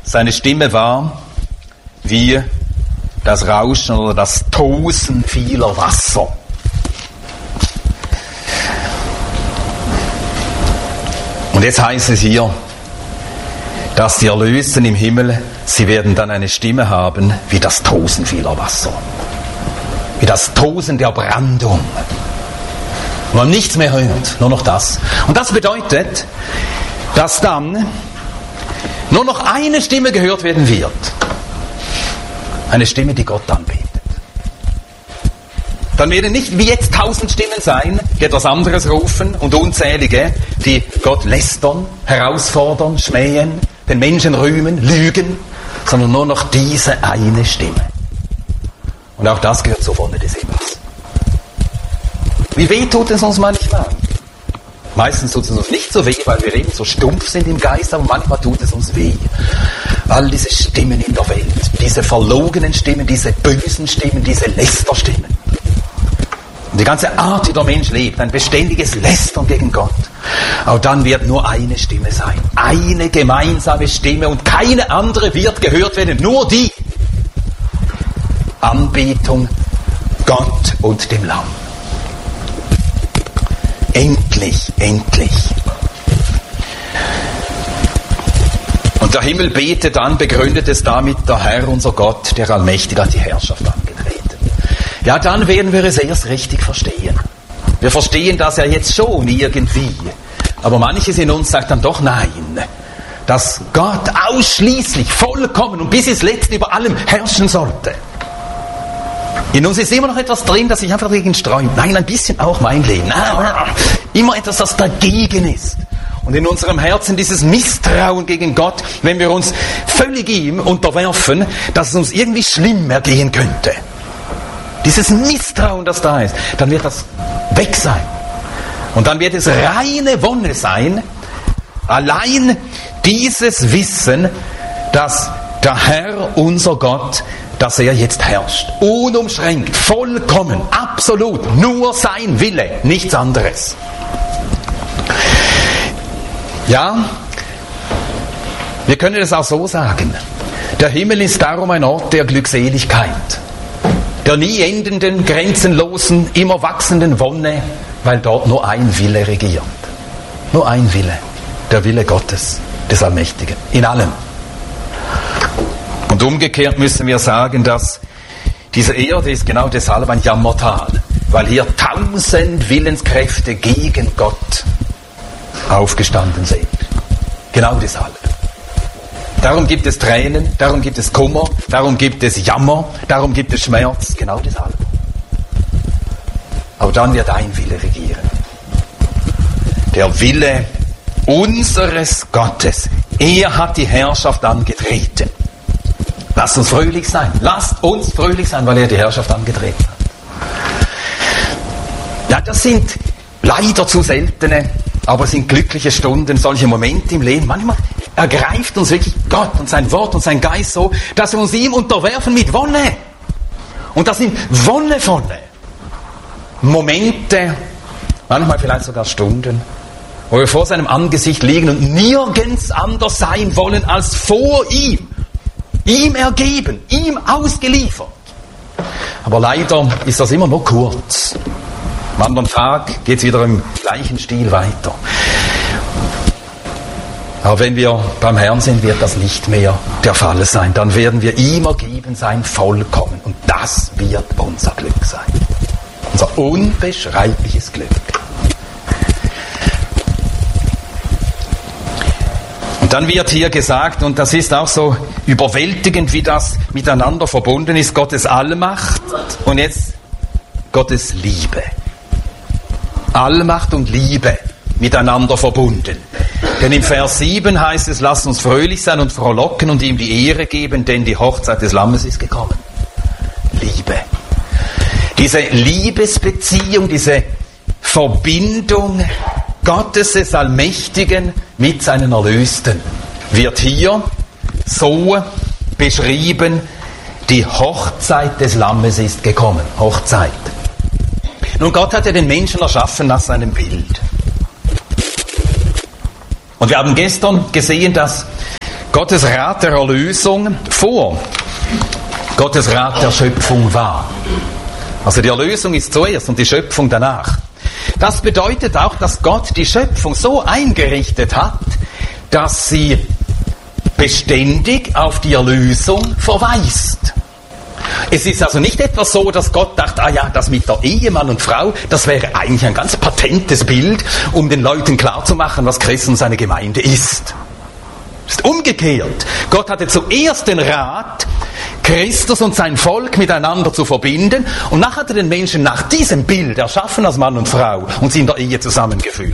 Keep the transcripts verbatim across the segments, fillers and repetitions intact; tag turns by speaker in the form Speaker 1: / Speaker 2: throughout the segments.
Speaker 1: Seine Stimme war wie das Rauschen oder das Tosen vieler Wasser. Und jetzt heißt es hier, dass die Erlösten im Himmel, sie werden dann eine Stimme haben wie das Tosen vieler Wasser. Wie das Tosen der Brandung. Und man nichts mehr hört, nur noch das. Und das bedeutet, dass dann nur noch eine Stimme gehört werden wird. Eine Stimme, die Gott anbetet. Dann werden nicht wie jetzt tausend Stimmen sein, die etwas anderes rufen und unzählige, die Gott lästern, herausfordern, schmähen, den Menschen rühmen, lügen, sondern nur noch diese eine Stimme. Und auch das gehört zur Wonne des Himmels. Wie weh tut es uns manchmal? Meistens tut es uns nicht so weh, weil wir eben so stumpf sind im Geist, aber manchmal tut es uns weh. All diese Stimmen in der Welt, diese verlogenen Stimmen, diese bösen Stimmen, diese Lästerstimmen. Und die ganze Art, wie der Mensch lebt, ein beständiges Lästern gegen Gott. Auch dann wird nur eine Stimme sein. Eine gemeinsame Stimme und keine andere wird gehört werden. Nur die Anbetung Gott und dem Lamm. Endlich, endlich. Und der Himmel betet an, begründet es damit, der Herr, unser Gott, der Allmächtige, hat die Herrschaft angetreten. Ja, dann werden wir es erst richtig verstehen. Wir verstehen das ja jetzt schon irgendwie. Aber manches in uns sagt dann doch nein. Dass Gott ausschließlich, vollkommen und bis ins Letzte über allem herrschen sollte. In uns ist immer noch etwas drin, das sich einfach dagegen sträubt. Nein, ein bisschen auch mein Leben. Immer etwas, das dagegen ist. Und in unserem Herzen dieses Misstrauen gegen Gott, wenn wir uns völlig ihm unterwerfen, dass es uns irgendwie schlimm ergehen könnte. Dieses Misstrauen, das da ist, dann wird das weg sein. Und dann wird es reine Wonne sein, allein dieses Wissen, dass der Herr, unser Gott, dass er jetzt herrscht. Unumschränkt, vollkommen, absolut, nur sein Wille, nichts anderes. Ja, wir können es auch so sagen. Der Himmel ist darum ein Ort der Glückseligkeit, der nie endenden, grenzenlosen, immer wachsenden Wonne, weil dort nur ein Wille regiert. Nur ein Wille, der Wille Gottes, des Allmächtigen, in allem. Und umgekehrt müssen wir sagen, dass diese Erde ist genau deshalb ein Jammertal, weil hier tausend Willenskräfte gegen Gott aufgestanden sind. Genau deshalb. Darum gibt es Tränen, darum gibt es Kummer, darum gibt es Jammer, darum gibt es Schmerz, genau deshalb. Aber dann wird ein Wille regieren. Der Wille unseres Gottes. Er hat die Herrschaft angetreten. Lasst uns fröhlich sein. Lasst uns fröhlich sein, weil er die Herrschaft angetreten hat. Ja, das sind leider zu seltene, aber sind glückliche Stunden, solche Momente im Leben. Manchmal ergreift uns wirklich Gott und sein Wort und sein Geist so, dass wir uns ihm unterwerfen mit Wonne. Und das sind wonnevolle Momente, manchmal vielleicht sogar Stunden, wo wir vor seinem Angesicht liegen und nirgends anders sein wollen als vor ihm. Ihm ergeben, ihm ausgeliefert. Aber leider ist das immer nur kurz. Am anderen Tag geht es wieder im gleichen Stil weiter. Aber wenn wir beim Herrn sind, wird das nicht mehr der Fall sein. Dann werden wir ihm ergeben sein, vollkommen. Und das wird unser Glück sein. Unser unbeschreibliches Glück. Und dann wird hier gesagt, und das ist auch so überwältigend, wie das miteinander verbunden ist, Gottes Allmacht und jetzt Gottes Liebe. Allmacht und Liebe miteinander verbunden. Denn im Vers sieben heißt es, lasst uns fröhlich sein und frohlocken und ihm die Ehre geben, denn die Hochzeit des Lammes ist gekommen. Liebe. Diese Liebesbeziehung, diese Verbindung Gottes des Allmächtigen mit seinen Erlösten wird hier so beschrieben, die Hochzeit des Lammes ist gekommen. Hochzeit. Nun, Gott hat ja den Menschen erschaffen nach seinem Bild. Und wir haben gestern gesehen, dass Gottes Rat der Erlösung vor Gottes Rat der Schöpfung war. Also die Erlösung ist zuerst und die Schöpfung danach. Das bedeutet auch, dass Gott die Schöpfung so eingerichtet hat, dass sie beständig auf die Erlösung verweist. Es ist also nicht etwa so, dass Gott dachte, ah ja, das mit der Ehemann und Frau, das wäre eigentlich ein ganz patentes Bild, um den Leuten klarzumachen, was Christus und seine Gemeinde ist. Es ist umgekehrt. Gott hatte zuerst den Rat, Christus und sein Volk miteinander zu verbinden, und nachher hat er den Menschen nach diesem Bild erschaffen als Mann und Frau und sie in der Ehe zusammengeführt.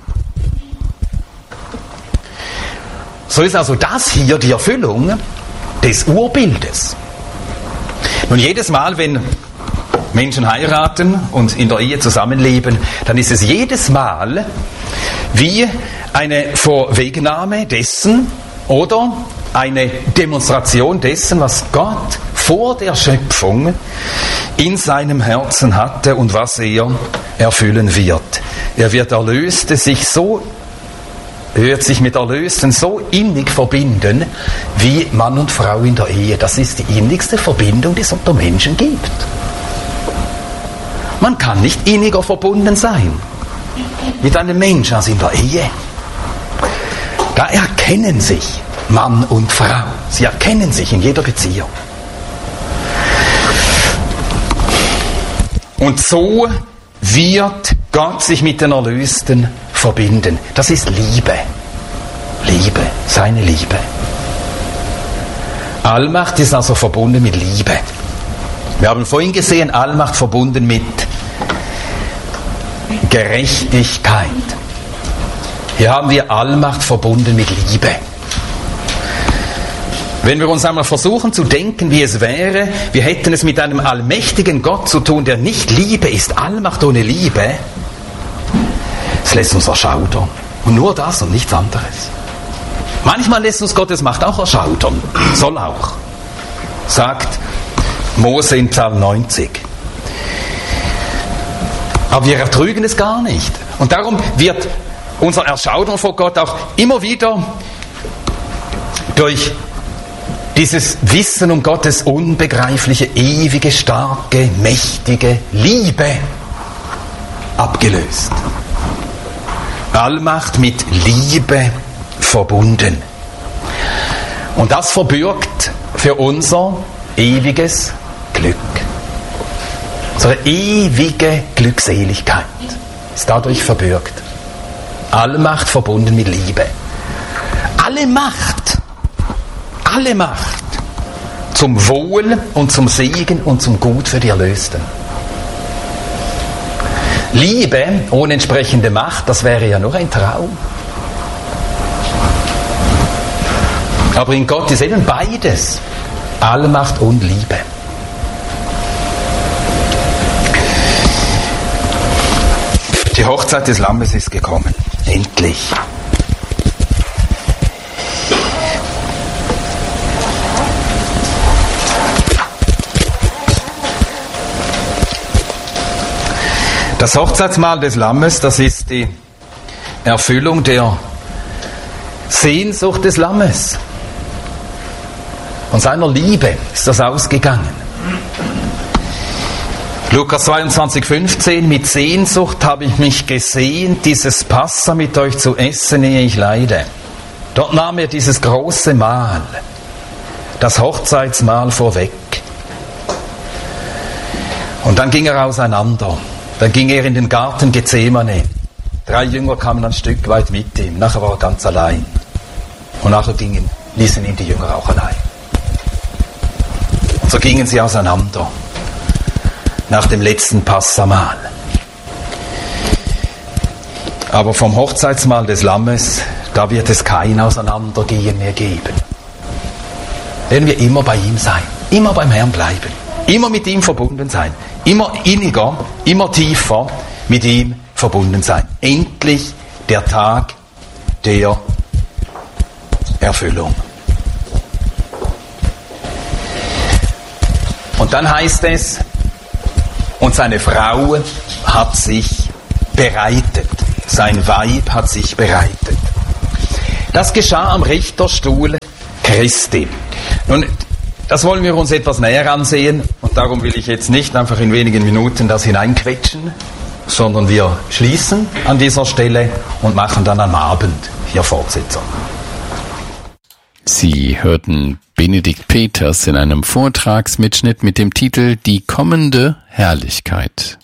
Speaker 1: So ist also das hier die Erfüllung des Urbildes. Nun, jedes Mal, wenn Menschen heiraten und in der Ehe zusammenleben, dann ist es jedes Mal wie eine Vorwegnahme dessen oder eine Demonstration dessen, was Gott vor der Schöpfung in seinem Herzen hatte und was er erfüllen wird. Er wird Erlöste sich so Er wird sich mit Erlösten so innig verbinden, wie Mann und Frau in der Ehe. Das ist die innigste Verbindung, die es unter Menschen gibt. Man kann nicht inniger verbunden sein mit einem Menschen als in der Ehe. Da erkennen sich Mann und Frau. Sie erkennen sich in jeder Beziehung. Und so wird Gott sich mit den Erlösten verbinden. Das ist Liebe. Liebe, seine Liebe. Allmacht ist also verbunden mit Liebe. Wir haben vorhin gesehen, Allmacht verbunden mit Gerechtigkeit. Hier haben wir Allmacht verbunden mit Liebe. Wenn wir uns einmal versuchen zu denken, wie es wäre, wir hätten es mit einem allmächtigen Gott zu tun, der nicht Liebe ist, Allmacht ohne Liebe, es lässt uns erschaudern. Und nur das und nichts anderes. Manchmal lässt uns Gottes Macht auch erschaudern. Soll auch. Sagt Mose in Psalm neunzig. Aber wir ertrügen es gar nicht. Und darum wird unser Erschaudern vor Gott auch immer wieder durch dieses Wissen um Gottes unbegreifliche, ewige, starke, mächtige Liebe abgelöst. Allmacht mit Liebe verbunden. Und das verbirgt für unser ewiges Glück. Unsere ewige Glückseligkeit ist dadurch verbürgt. Allmacht verbunden mit Liebe. Alle Macht, alle Macht zum Wohl und zum Segen und zum Gut für die Erlösten. Liebe ohne entsprechende Macht, das wäre ja nur ein Traum. Aber in Gott ist eben beides, Allmacht und Liebe. Die Hochzeit des Lammes ist gekommen, endlich. Das Hochzeitsmahl des Lammes, das ist die Erfüllung der Sehnsucht des Lammes. Von seiner Liebe ist das ausgegangen. Lukas zweiundzwanzig, fünfzehn, mit Sehnsucht habe ich mich gesehnt, dieses Passa mit euch zu essen, ehe ich leide. Dort nahm er dieses große Mahl, das Hochzeitsmahl vorweg. Und dann ging er auseinander. Dann ging er in den Garten Gethsemane. Drei Jünger kamen ein Stück weit mit ihm. Nachher war er ganz allein. Und nachher gingen, ließen ihn die Jünger auch allein. Und so gingen sie auseinander. Nach dem letzten Passamahl. Aber vom Hochzeitsmahl des Lammes, da wird es kein Auseinandergehen mehr geben. Werden wir immer bei ihm sein. Immer beim Herrn bleiben. Immer mit ihm verbunden sein. Immer inniger, immer tiefer mit ihm verbunden sein. Endlich der Tag der Erfüllung. Und dann heißt es, und seine Frau hat sich bereitet. Sein Weib hat sich bereitet. Das geschah am Richterstuhl Christi. Nun, das wollen wir uns etwas näher ansehen und darum will ich jetzt nicht einfach in wenigen Minuten das hineinquetschen, sondern wir schließen an dieser Stelle und machen dann am Abend hier Fortsetzung.
Speaker 2: Sie hörten Benedikt Peters in einem Vortragsmitschnitt mit dem Titel Die kommende Herrlichkeit.